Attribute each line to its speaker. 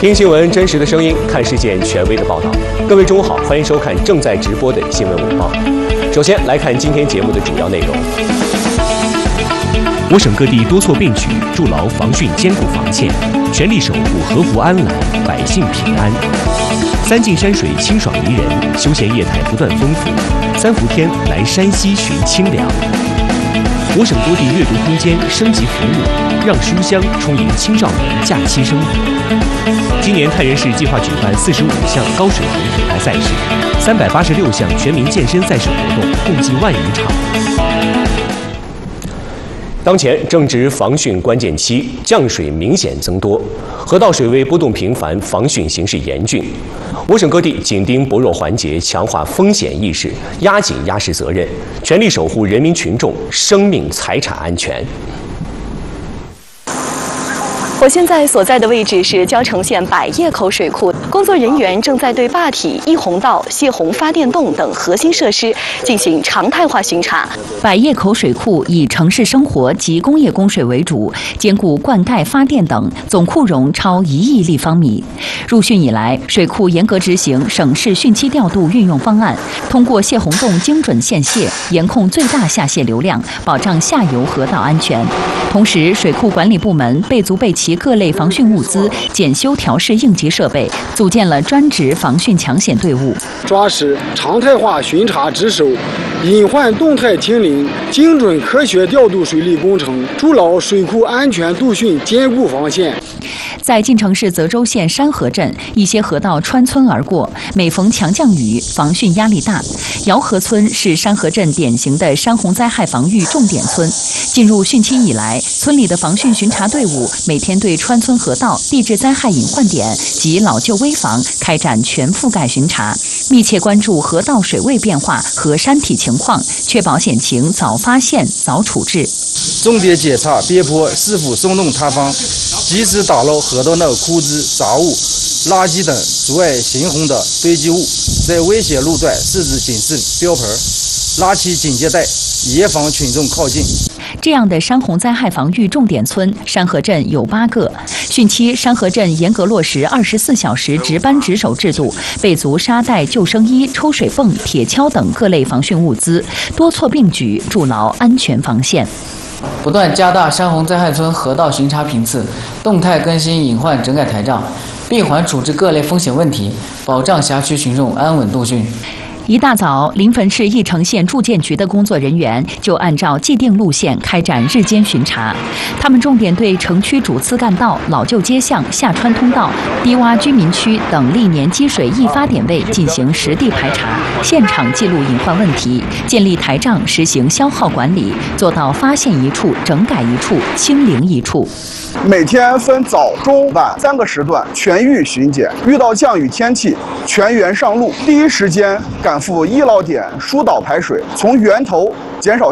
Speaker 1: 听新闻真实的声音，看事件权威的报道。各位中午好，欢迎收看正在直播的新闻午报。首先来看今天节目的主要内容。我省各地多措并举，筑牢防汛坚固防线，全力守护河湖安澜，百姓平安。三晋山水清爽宜人，休闲业态不断丰富。三伏天来山西寻清凉。我省多地阅读空间升级服务，让书香充盈青少年假期生活。今年太原市计划举办45项高水平品牌赛事，386项全民健身赛事活动，共计1万余场。当前正值防汛关键期，降水明显增多，河道水位波动频繁，防汛形势严峻。我省各地紧盯薄弱环节，强化风险意识，压紧压实责任，全力守护人民群众生命财产安全。
Speaker 2: 我现在所在的位置是交城县百叶口水库，工作人员正在对坝体、一洪道、泄洪发电洞等核心设施进行常态化巡查。
Speaker 3: 百叶口水库以城市生活及工业供水为主，兼顾灌溉、发电等，总库容超1亿立方米。入汛以来，水库严格执行省市汛期调度运用方案，通过泄洪洞精准限泄，严控最大下泄流量，保障下游河道安全。同时，水库管理部门备足备齐各类防汛物资、检修调试应急设备，组建了专职防汛抢险队伍，
Speaker 4: 抓实常态化巡查值守，隐患动态清零，精准科学调度水利工程，筑牢水库安全度汛坚固防线。
Speaker 3: 在晋城市泽州县山河镇，一些河道穿村而过，每逢强降雨，防汛压力大。姚河村是山河镇典型的山洪灾害防御重点村。进入汛期以来，村里的防汛巡查队伍每天对穿村河道、地质灾害隐患点及老旧危房开展全覆盖巡查，密切关注河道水位变化和山体情况，确保险情早发现、早处置。
Speaker 5: 重点检查边坡是否松动塌方，及时打捞河道内枯枝、杂物、垃圾等阻碍行洪的堆积物，在危险路段设置警示标牌，拉起警戒带，严防群众靠近。
Speaker 3: 这样的山洪灾害防御重点村，山河镇有8个。汛期，山河镇严格落实24小时值班值守制度，备足沙袋、救生衣、抽水泵、铁锹等各类防汛物资，多措并举，筑牢安全防线。
Speaker 6: 不断加大山洪灾害村河道巡查频次，动态更新隐患整改台账，闭环处置各类风险问题，保障辖区群众安稳度汛。
Speaker 3: 一大早，临汾市义城县住建局的工作人员就按照既定路线开展日间巡查。他们重点对城区主次干道、老旧街巷、下穿通道、低洼居民区等历年积水易发点位进行实地排查，现场记录隐患问题，建立台账，实行消耗管理，做到发现一处、整改一处、清零一处。
Speaker 7: 每天分早、中、晚3个时段全域巡检，遇到降雨天气，全员上路，第一时间赶赴易涝点疏导排水，从源头减少